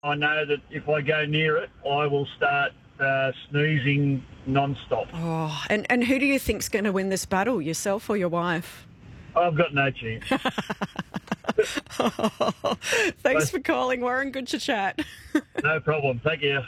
I know that if I go near it, I will start sneezing non-stop. Oh, and who do you think's going to win this battle, yourself or your wife? I've got no chance. Thanks for calling, Warren. Good to chat. No problem. Thank you.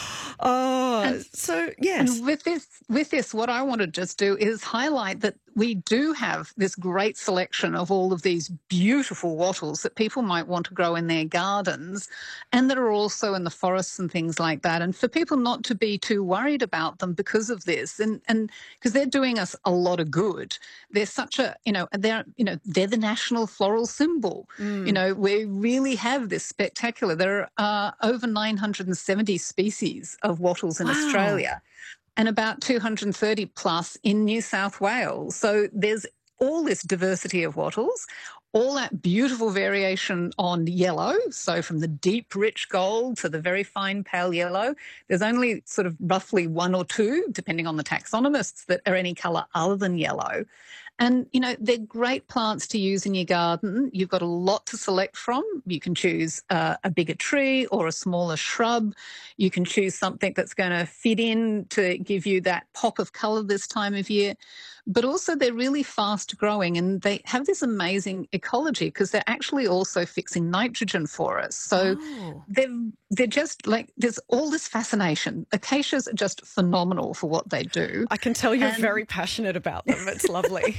Oh, so yes. And with this, what I want to just do is highlight that we do have this great selection of all of these beautiful wattles that people might want to grow in their gardens and that are also in the forests and things like that. And for people not to be too worried about them because of this, and because they're doing us a lot of good. They're such a, they're the national floral symbol. We really have this spectacular. There are over 970 species of wattles in Australia, and about 230 plus in New South Wales. So there's all this diversity of wattles, all that beautiful variation on yellow. So from the deep, rich gold to the very fine pale yellow, there's only sort of roughly one or two, depending on the taxonomists, that are any colour other than yellow. And, they're great plants to use in your garden. You've got a lot to select from. You can choose a bigger tree or a smaller shrub. You can choose something that's going to fit in to give you that pop of colour this time of year. But also they're really fast growing and they have this amazing ecology because they're actually also fixing nitrogen for us. So they're just like, there's all this fascination. Acacias are just phenomenal for what they do. I can tell you're very passionate about them. It's lovely.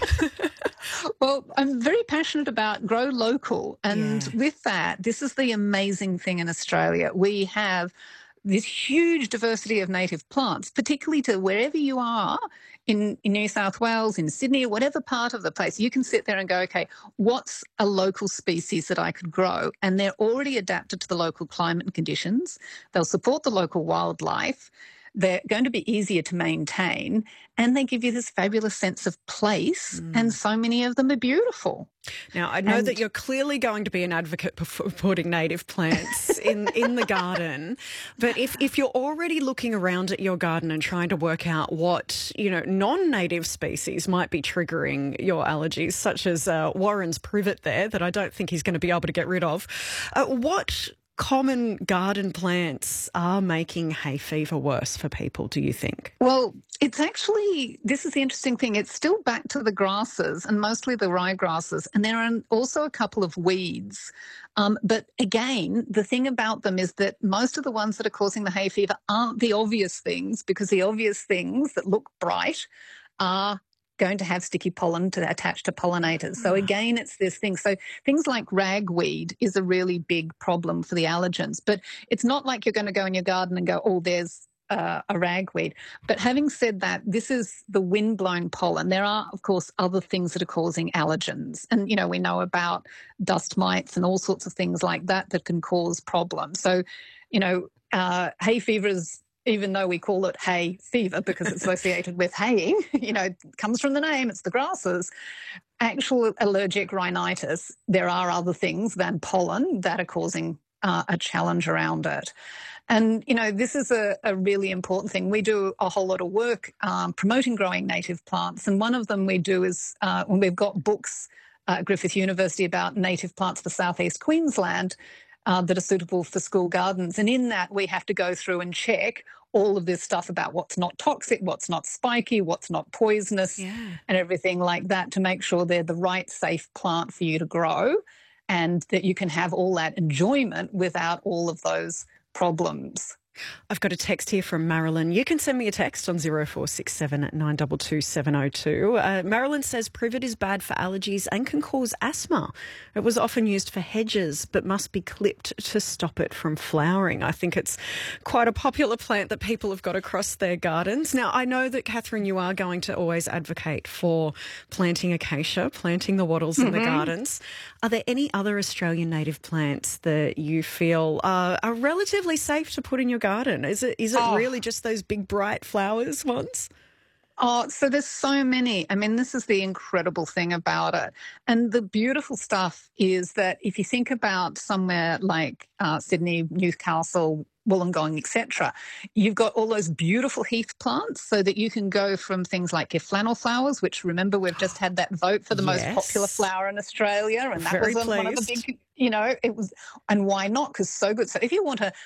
Well, I'm very passionate about grow local. And with that, this is the amazing thing in Australia. We have this huge diversity of native plants, particularly to wherever you are in New South Wales, in Sydney, or whatever part of the place. You can sit there and go, okay, what's a local species that I could grow? And they're already adapted to the local climate and conditions. They'll support the local wildlife. They're going to be easier to maintain, and they give you this fabulous sense of place, and so many of them are beautiful. Now, I know that you're clearly going to be an advocate for putting native plants in the garden, but if you're already looking around at your garden and trying to work out what, non-native species might be triggering your allergies, such as Warren's privet there that I don't think he's going to be able to get rid of, what common garden plants are making hay fever worse for people, do you think? Well, it's actually, this is the interesting thing, it's still back to the grasses and mostly the ryegrasses, and there are also a couple of weeds. But again, the thing about them is that most of the ones that are causing the hay fever aren't the obvious things, because the obvious things that look bright are going to have sticky pollen to attach to pollinators. So again, it's this thing. So things like ragweed is a really big problem for the allergens, but it's not like you're going to go in your garden and go, oh, there's a ragweed. But having said that, this is the wind-blown pollen. There are, of course, other things that are causing allergens. And, we know about dust mites and all sorts of things like that that can cause problems. So, hay fever is, even though we call it hay fever because it's associated with haying, it comes from the name, it's the grasses. Actual allergic rhinitis, there are other things than pollen that are causing a challenge around it. And, this is a really important thing. We do a whole lot of work promoting growing native plants. And one of them we do is when we've got books at Griffith University about native plants for southeast Queensland, that are suitable for school gardens. And in that, we have to go through and check all of this stuff about what's not toxic, what's not spiky, what's not poisonous, and everything like that to make sure they're the right safe plant for you to grow and that you can have all that enjoyment without all of those problems. I've got a text here from Marilyn. You can send me a text on 0467 922 702. Marilyn says privet is bad for allergies and can cause asthma. It was often used for hedges but must be clipped to stop it from flowering. I think it's quite a popular plant that people have got across their gardens. Now, I know that, Catherine, you are going to always advocate for planting acacia, planting the wattles in the gardens. Are there any other Australian native plants that you feel are relatively safe to put in your garden? Is it really just those big bright flowers ones? Oh, so there's so many. I mean, this is the incredible thing about it. And the beautiful stuff is that if you think about somewhere like Sydney, Newcastle, Wollongong, etc., you've got all those beautiful heath plants so that you can go from things like your flannel flowers, which, remember, we've just had that vote for the most popular flower in Australia, and that was one of the big, it was, and why not? Because so good. So if you want a